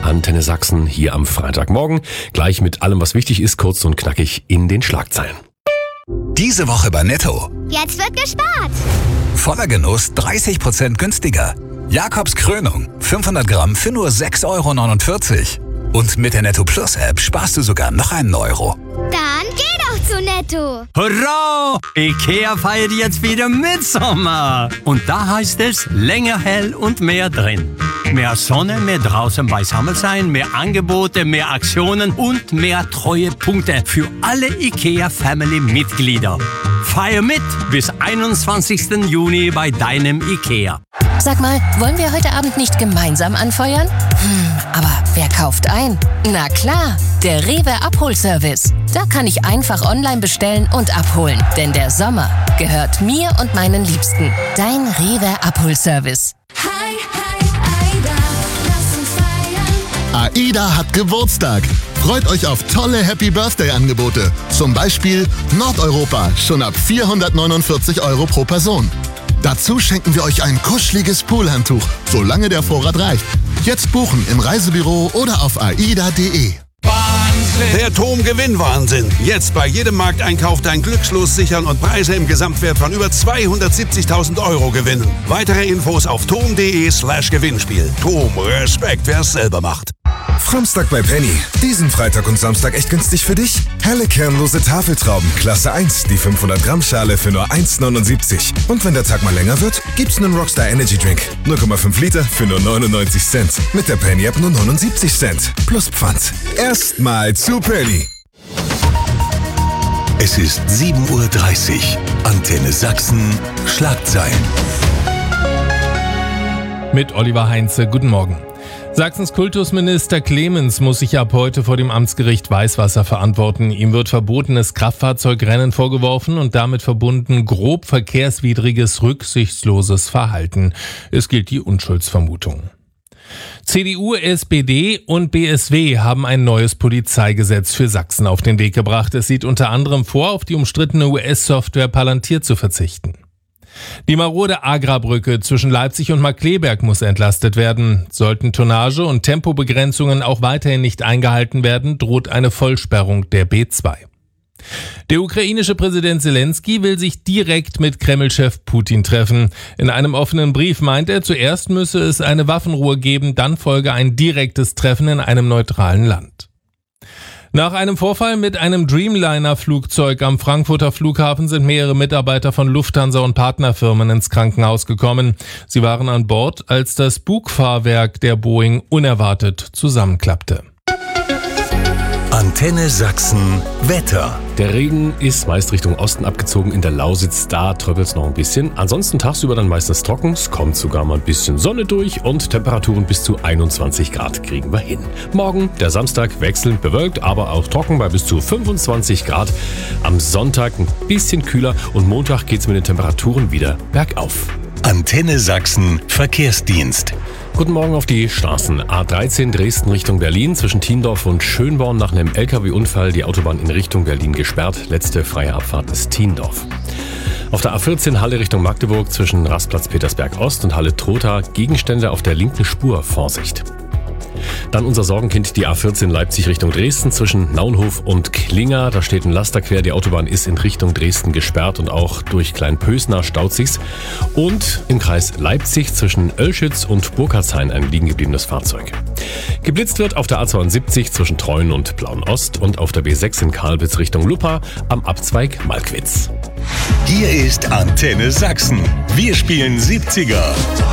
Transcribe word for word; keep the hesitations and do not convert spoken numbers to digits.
Antenne Sachsen hier am Freitagmorgen. Gleich mit allem, was wichtig ist, kurz und knackig in den Schlagzeilen. Diese Woche bei Netto. Jetzt wird gespart. Voller Genuss dreißig Prozent günstiger. Jakobs Krönung, fünfhundert Gramm für nur sechs Euro neunundvierzig. Und mit der Netto Plus App sparst du sogar noch einen Euro. Dann geh doch zu Netto. Hurra! IKEA feiert jetzt wieder Mitsommer. Und da heißt es länger hell und mehr drin. Mehr Sonne, mehr draußen beisammen sein, mehr Angebote, mehr Aktionen und mehr Treuepunkte für alle IKEA-Family-Mitglieder. Feier mit bis einundzwanzigsten Juni bei deinem IKEA. Sag mal, wollen wir heute Abend nicht gemeinsam anfeuern? Hm, aber wer kauft ein? Na klar, der Rewe Abholservice. Da kann ich einfach online bestellen und abholen. Denn der Sommer gehört mir und meinen Liebsten. Dein Rewe Abholservice. Hi, hi, Aida, lass uns feiern. AIDA hat Geburtstag. Freut euch auf tolle Happy-Birthday-Angebote. Zum Beispiel Nordeuropa, schon ab vierhundertneunundvierzig Euro pro Person. Dazu schenken wir euch ein kuscheliges Poolhandtuch, solange der Vorrat reicht. Jetzt buchen im Reisebüro oder auf aida punkt de. Der T O M Gewinnwahnsinn. Jetzt bei jedem Markteinkauf dein Glückslos sichern und Preise im Gesamtwert von über zweihundertsiebzigtausend Euro gewinnen. Weitere Infos auf tom punkt de slash Gewinnspiel. T O M, Respekt, wer es selber macht. Fromstag bei Penny. Diesen Freitag und Samstag echt günstig für dich? Helle kernlose Tafeltrauben, Klasse eins, die fünfhundert Gramm Schale für nur eins neunundsiebzig. Und wenn der Tag mal länger wird, gibt's einen Rockstar Energy Drink. null Komma fünf Liter für nur neunundneunzig Cent. Mit der Penny App nur neunundsiebzig Cent. Plus Pfand. Erstmal zu Penny. Es ist sieben Uhr dreißig. Antenne Sachsen. Schlagzeilen. Mit Oliver Heinze. Guten Morgen. Sachsens Kultusminister Clemens muss sich ab heute vor dem Amtsgericht Weißwasser verantworten. Ihm wird verbotenes Kraftfahrzeugrennen vorgeworfen und damit verbunden grob verkehrswidriges, rücksichtsloses Verhalten. Es gilt die Unschuldsvermutung. C D U, S P D und B S W haben ein neues Polizeigesetz für Sachsen auf den Weg gebracht. Es sieht unter anderem vor, auf die umstrittene U S-Software Palantir zu verzichten. Die marode Agra-Brücke zwischen Leipzig und Markkleeberg muss entlastet werden. Sollten Tonnage- und Tempobegrenzungen auch weiterhin nicht eingehalten werden, droht eine Vollsperrung der B zwei. Der ukrainische Präsident Zelensky will sich direkt mit Kreml-Chef Putin treffen. In einem offenen Brief meint er, zuerst müsse es eine Waffenruhe geben, dann folge ein direktes Treffen in einem neutralen Land. Nach einem Vorfall mit einem Dreamliner-Flugzeug am Frankfurter Flughafen sind mehrere Mitarbeiter von Lufthansa und Partnerfirmen ins Krankenhaus gekommen. Sie waren an Bord, als das Bugfahrwerk der Boeing unerwartet zusammenklappte. Antenne Sachsen. Wetter. Der Regen ist meist Richtung Osten abgezogen. In der Lausitz, da tröppelt es noch ein bisschen. Ansonsten tagsüber dann meistens trocken. Es kommt sogar mal ein bisschen Sonne durch und Temperaturen bis zu einundzwanzig Grad kriegen wir hin. Morgen, der Samstag, wechselnd bewölkt, aber auch trocken bei bis zu fünfundzwanzig Grad. Am Sonntag ein bisschen kühler und Montag geht's mit den Temperaturen wieder bergauf. Antenne Sachsen. Verkehrsdienst. Guten Morgen auf die Straßen. A dreizehn Dresden Richtung Berlin, zwischen Tiendorf und Schönborn nach einem L K W-Unfall die Autobahn in Richtung Berlin gesperrt. Letzte freie Abfahrt ist Tiendorf. Auf der A vierzehn Halle Richtung Magdeburg zwischen Rastplatz Petersberg Ost und Halle Trotha Gegenstände auf der linken Spur, Vorsicht. Dann unser Sorgenkind, die A vierzehn Leipzig Richtung Dresden zwischen Naunhof und Klinger. Da steht ein Laster quer. Die Autobahn ist in Richtung Dresden gesperrt und auch durch Kleinpösner staut sich's. Und im Kreis Leipzig zwischen Oelschütz und Burkhardshain ein liegen gebliebenes Fahrzeug. Geblitzt wird auf der A zweiundsiebzig zwischen Treuen und Plauen Ost und auf der B sechs in Karlwitz Richtung Luppa am Abzweig Malkwitz. Hier ist Antenne Sachsen. Wir spielen siebziger.